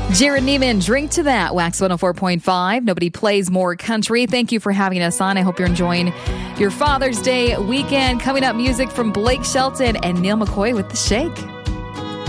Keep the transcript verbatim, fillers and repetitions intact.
Jared Neiman, Drink to That, Wax one oh four point five. Nobody plays more country. Thank you for having us on. I hope you're enjoying your Father's Day weekend. Coming up, music from Blake Shelton and Neil McCoy with The Shake.